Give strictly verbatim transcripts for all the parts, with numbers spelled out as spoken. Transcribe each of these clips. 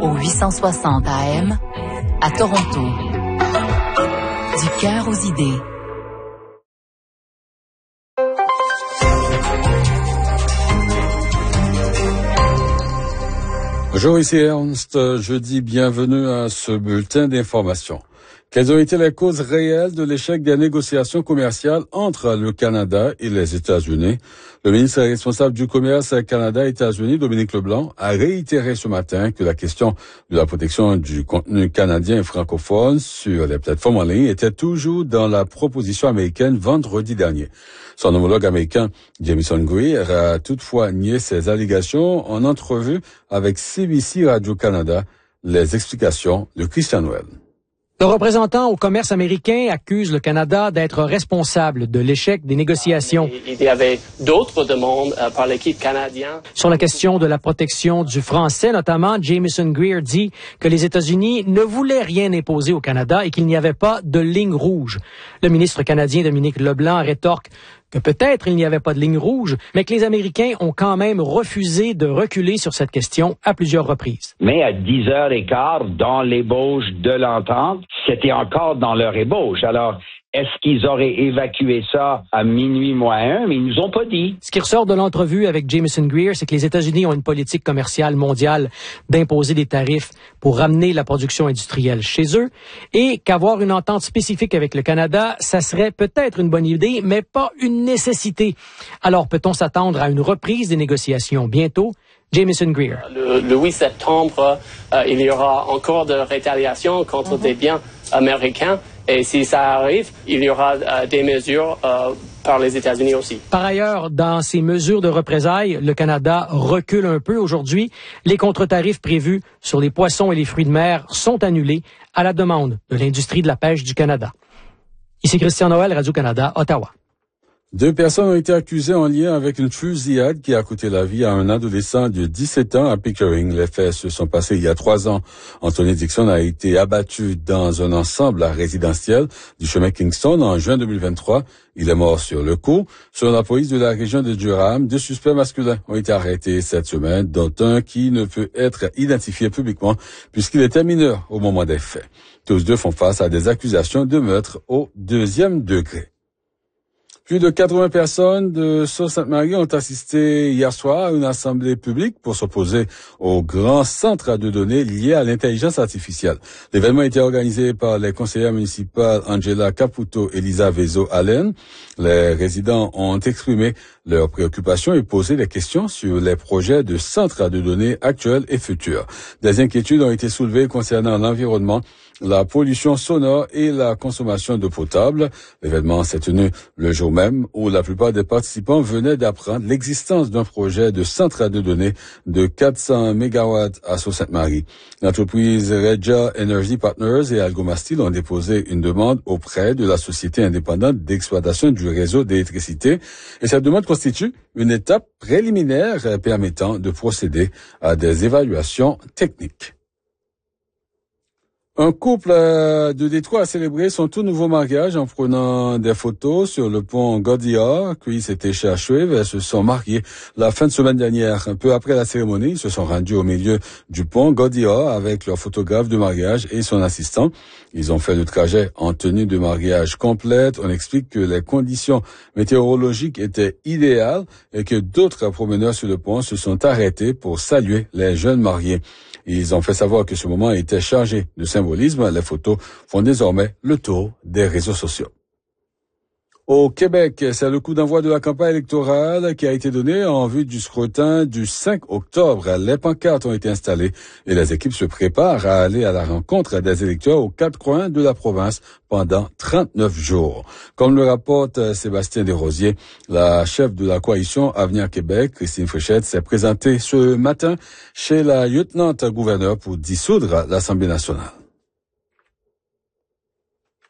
au huit cent soixante A M à Toronto. Du cœur aux idées. Bonjour, ici Ernst. Je dis bienvenue à ce bulletin d'information. Quelles ont été les causes réelles de l'échec des négociations commerciales entre le Canada et les États-Unis? Le ministre responsable du commerce Canada-États-Unis, Dominique Leblanc, a réitéré ce matin que la question de la protection du contenu canadien et francophone sur les plateformes en ligne était toujours dans la proposition américaine vendredi dernier. Son homologue américain, Jamieson Greer, a toutefois nié ces allégations en entrevue avec C B C Radio-Canada. Les explications de Christian Noël. Le représentant au commerce américain accuse le Canada d'être responsable de l'échec des négociations. Il y avait d'autres demandes euh, par l'équipe canadienne. Sur la question de la protection du français, notamment, Jamieson Greer dit que les États-Unis ne voulaient rien imposer au Canada et qu'il n'y avait pas de ligne rouge. Le ministre canadien Dominique Leblanc rétorque que peut-être il n'y avait pas de ligne rouge, mais que les Américains ont quand même refusé de reculer sur cette question à plusieurs reprises. Mais à dix heures quinze, dans l'ébauche de l'entente, c'était encore dans leur ébauche. Alors, est-ce qu'ils auraient évacué ça à minuit moins un? Mais ils nous ont pas dit. Ce qui ressort de l'entrevue avec Jamieson Greer, c'est que les États-Unis ont une politique commerciale mondiale d'imposer des tarifs pour ramener la production industrielle chez eux et qu'avoir une entente spécifique avec le Canada, ça serait peut-être une bonne idée, mais pas une nécessité. Alors, peut-on s'attendre à une reprise des négociations bientôt? Jamieson Greer. Le, le huit septembre, euh, il y aura encore de rétaliation contre mm-hmm. des biens américains. Et si ça arrive, il y aura euh, des mesures euh, par les États-Unis aussi. Par ailleurs, dans ces mesures de représailles, le Canada recule un peu aujourd'hui. Les contre-tarifs prévus sur les poissons et les fruits de mer sont annulés à la demande de l'industrie de la pêche du Canada. Ici Christian Noël, Radio-Canada, Ottawa. Deux personnes ont été accusées en lien avec une fusillade qui a coûté la vie à un adolescent de dix-sept ans à Pickering. Les faits se sont passés il y a trois ans. Anthony Dixon a été abattu dans un ensemble résidentiel du chemin Kingston en juin deux mille vingt-trois. Il est mort sur le coup. Selon la police de la région de Durham, deux suspects masculins ont été arrêtés cette semaine, dont un qui ne peut être identifié publiquement puisqu'il était mineur au moment des faits. Tous deux font face à des accusations de meurtre au deuxième degré. Plus de quatre-vingts personnes de Sault-Sainte-Marie ont assisté hier soir à une assemblée publique pour s'opposer au grand centre de données lié à l'intelligence artificielle. L'événement a été organisé par les conseillères municipales Angela Caputo et Lisa Vezo-Allen. Les résidents ont exprimé leurs préoccupations et posé des questions sur les projets de centres de données actuels et futurs. Des inquiétudes ont été soulevées concernant l'environnement, la pollution sonore et la consommation d'eau potable. L'événement s'est tenu le jour même où la plupart des participants venaient d'apprendre l'existence d'un projet de centre de données de quatre cents mégawatts à Sault-Sainte-Marie. L'entreprise Regia Energy Partners et Algomastil ont déposé une demande auprès de la Société indépendante d'exploitation du réseau d'électricité et cette demande constitue une étape préliminaire permettant de procéder à des évaluations techniques. Un couple de Détroit a célébré son tout nouveau mariage en prenant des photos sur le pont Gaudiard, puis s'étaient cherchés et se sont mariés la fin de semaine dernière. Un peu après la cérémonie, ils se sont rendus au milieu du pont Gaudiard avec leur photographe de mariage et son assistant. Ils ont fait le trajet en tenue de mariage complète. On explique que les conditions météorologiques étaient idéales et que d'autres promeneurs sur le pont se sont arrêtés pour saluer les jeunes mariés. Ils ont fait savoir que ce moment était chargé de symbolisme. Les photos font désormais le tour des réseaux sociaux. Au Québec, c'est le coup d'envoi de la campagne électorale qui a été donné en vue du scrutin du cinq octobre. Les pancartes ont été installées et les équipes se préparent à aller à la rencontre des électeurs aux quatre coins de la province pendant trente-neuf jours. Comme le rapporte Sébastien Desrosiers, la chef de la coalition Avenir Québec, Christine Fréchette, s'est présentée ce matin chez la lieutenant-gouverneure pour dissoudre l'Assemblée nationale.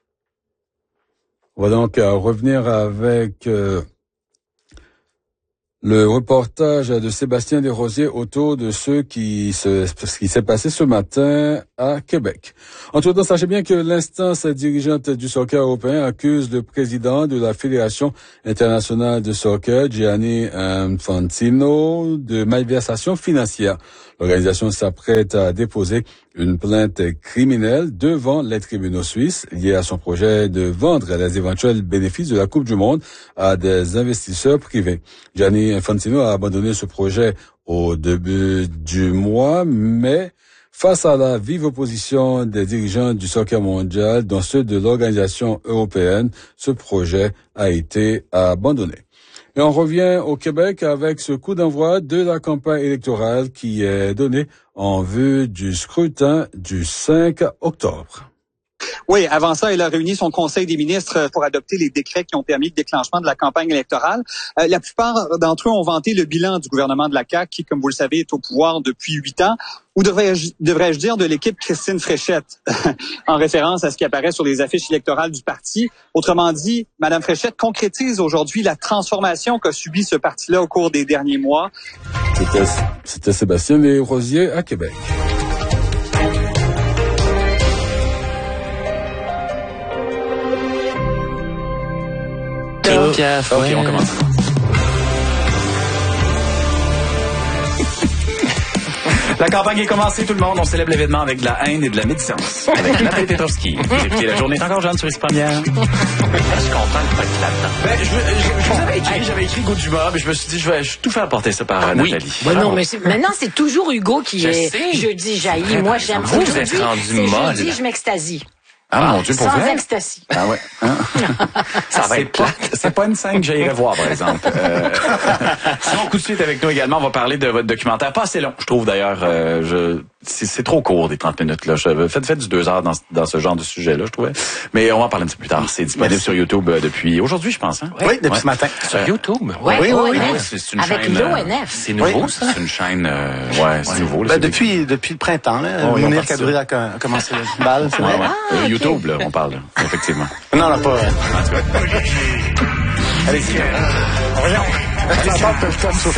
On va donc euh, revenir avec euh, Le reportage de Sébastien Desrosiers autour de ce qui, se, ce qui s'est passé ce matin à Québec. Entre-temps, sachez bien que l'instance dirigeante du soccer européen accuse le président de la Fédération internationale de soccer, Gianni Infantino, de malversation financière. L'organisation s'apprête à déposer une plainte criminelle devant les tribunaux suisses liée à son projet de vendre les éventuels bénéfices de la Coupe du Monde à des investisseurs privés. Gianni Infantino a abandonné ce projet au début du mois, mais face à la vive opposition des dirigeants du soccer mondial, dont ceux de l'organisation européenne, ce projet a été abandonné. Et on revient au Québec avec ce coup d'envoi de la campagne électorale qui est donné en vue du scrutin du cinq octobre. Oui, avant ça, elle a réuni son conseil des ministres pour adopter les décrets qui ont permis le déclenchement de la campagne électorale. Euh, la plupart d'entre eux ont vanté le bilan du gouvernement de la C A Q, qui, comme vous le savez, est au pouvoir depuis huit ans, ou devrais-je, devrais-je dire de l'équipe Christine Fréchette, en référence à ce qui apparaît sur les affiches électorales du parti. Autrement dit, Mme Fréchette concrétise aujourd'hui la transformation qu'a subi ce parti-là au cours des derniers mois. C'était, c'était Sébastien Desrosiers à Québec. Caf, ok, ouais. On commence. La campagne est commencée, tout le monde. On célèbre l'événement avec de la haine et de la médisance. Avec Nathalie Petrovski. Vous écoutez La Journée est encore jeune sur X-Première. Je suis content de pas être là-dedans. Ben, je, je, je, je vous avais écrit, j'avais écrit Hugo Dumas, mais je me suis dit, je vais, je vais tout faire porter ça par oui. Nathalie. Ben non, mais c'est, maintenant, c'est toujours Hugo qui je est sais. Jeudi jaillit. Moi, j'aime. Vous, vous êtes rendu molle. Jeudi, je m'extasie. Ah, ah mon Dieu, pour sans vrai? ecstasy. Ah ouais. Hein? Ça va être plate. C'est pas une scène que j'aimerais voir, par exemple. Euh... Sinon, coup de suite avec nous également, on va parler de votre documentaire. Pas assez long, je trouve d'ailleurs. Euh, je... c'est, c'est trop court, des trente minutes. Là. Je... Faites, faites du deux heures dans, dans ce genre de sujet-là, je trouvais. Mais on va en parler un petit peu plus tard. C'est disponible Merci. Sur YouTube euh, depuis aujourd'hui, je pense. Hein? Oui, depuis ouais. ce matin. Sur YouTube? Oui, oui, oui. oui, oui. C'est, c'est une avec chaîne, l'O N F. C'est nouveau, oui. ça? C'est une chaîne... Euh... Ouais, c'est ouais. nouveau. Là, ben, c'est depuis, des... depuis le printemps. Là, oh, Mounir Kadri a commencé le bal. C'est ouais, vrai? ouais. Ah, euh, okay. YouTube, là, on parle. Effectivement. Non, on n'a pas... Allez-y. Voyons.